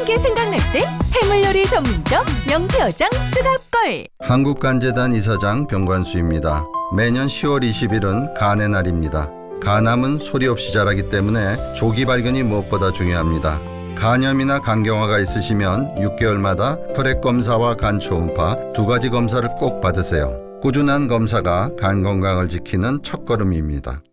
게 생각날 때 해물요리 전문점 명태어장 추가골. 한국간재단 이사장 병관수입니다. 매년 10월 20일은 간의 날입니다. 간암은 소리 없이 자라기 때문에 조기 발견이 무엇보다 중요합니다. 간염이나 간경화가 있으시면 6개월마다 혈액 검사와 간 초음파 두 가지 검사를 꼭 받으세요. 꾸준한 검사가 간 건강을 지키는 첫걸음입니다.